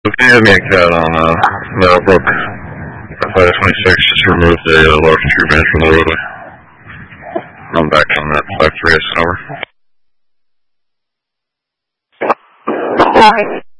Okay, have me a cat on Meadowbrook. 526, just remove the large tree branch from the roadway. I'm back on that 53S number. Alright.